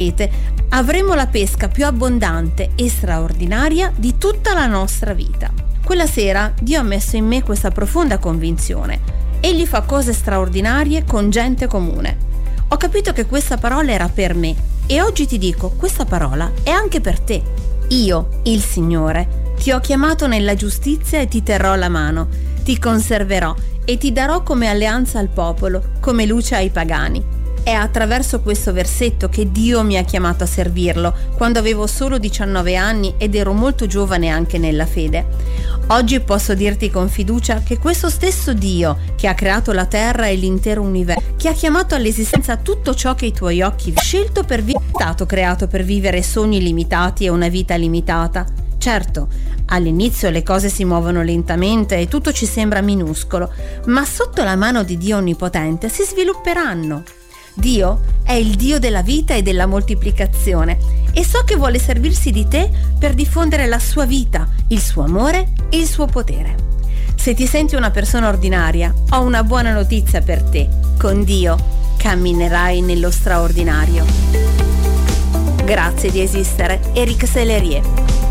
rete, avremo la pesca più abbondante e straordinaria di tutta la nostra vita. Quella sera Dio ha messo in me questa profonda convinzione. Egli fa cose straordinarie con gente comune. Ho capito che questa parola era per me e oggi ti dico, questa parola è anche per te. Io, il Signore, ti ho chiamato nella giustizia e ti terrò la mano, ti conserverò e ti darò come alleanza al popolo, come luce ai pagani. È attraverso questo versetto che Dio mi ha chiamato a servirlo quando avevo solo 19 anni ed ero molto giovane anche nella fede. Oggi posso dirti con fiducia che questo stesso Dio che ha creato la terra e l'intero universo, che ha chiamato all'esistenza tutto ciò che i tuoi occhi vedono, scelto per vivere, è stato creato per vivere sogni limitati e una vita limitata. Certo, all'inizio le cose si muovono lentamente e tutto ci sembra minuscolo, ma sotto la mano di Dio Onnipotente si svilupperanno. Dio è il Dio della vita e della moltiplicazione e so che vuole servirsi di te per diffondere la sua vita, il suo amore e il suo potere. Se ti senti una persona ordinaria, ho una buona notizia per te. Con Dio camminerai nello straordinario. Grazie di esistere, Eric Sellerie.